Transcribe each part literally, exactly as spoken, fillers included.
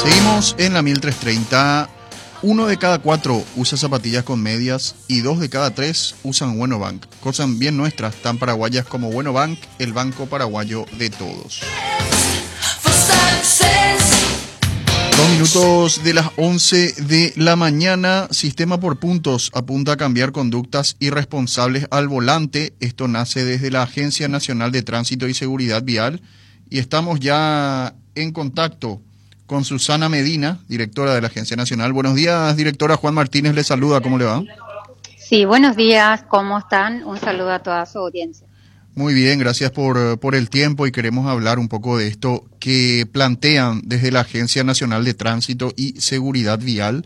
Seguimos en la mil trescientos treinta. Uno de cada cuatro usa zapatillas con medias y dos de cada tres usan Bueno Bank. Cosas bien nuestras, tan paraguayas como Bueno Bank, el banco paraguayo de todos. Dos minutos de las once de la mañana. Sistema por puntos apunta a cambiar conductas irresponsables al volante. Esto nace desde la Agencia Nacional de Tránsito y Seguridad Vial. Y estamos ya en contacto con Susana Medina, directora de la Agencia Nacional. Buenos días, directora. Juan Martínez le saluda. ¿Cómo le va? Sí, buenos días. ¿Cómo están? Un saludo a toda su audiencia. Muy bien, gracias por, por el tiempo y queremos hablar un poco de esto que plantean desde la Agencia Nacional de Tránsito y Seguridad Vial.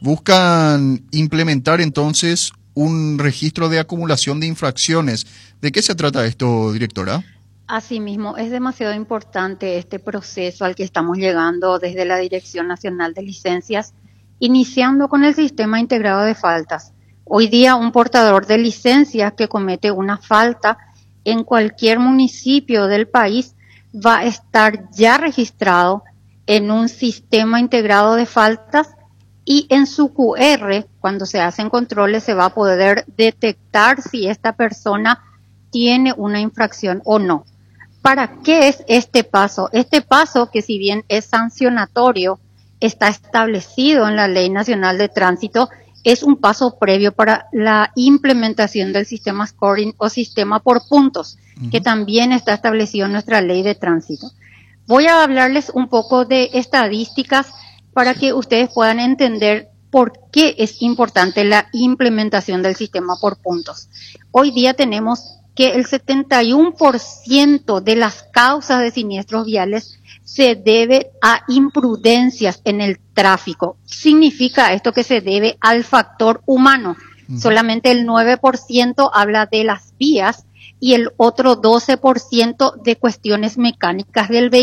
Buscan implementar entonces un registro de acumulación de infracciones. ¿De qué se trata esto, directora? Asimismo, es demasiado importante este proceso al que estamos llegando desde la Dirección Nacional de Licencias, iniciando con el sistema integrado de faltas. Hoy día, un portador de licencias que comete una falta en cualquier municipio del país va a estar ya registrado en un sistema integrado de faltas y en su Q R, cuando se hacen controles, se va a poder detectar si esta persona tiene una infracción o no. ¿Para qué es este paso? Este paso, que si bien es sancionatorio, está establecido en la Ley Nacional de Tránsito, es un paso previo para la implementación del sistema scoring o sistema por puntos, uh-huh. que también está establecido en nuestra Ley de Tránsito. Voy a hablarles un poco de estadísticas para que ustedes puedan entender por qué es importante la implementación del sistema por puntos. Hoy día tenemos que el setenta y uno por ciento de las causas de siniestros viales se debe a imprudencias en el tráfico. Significa esto que se debe al factor humano. Uh-huh. Solamente el nueve por ciento habla de las vías y el otro doce por ciento de cuestiones mecánicas del vehículo.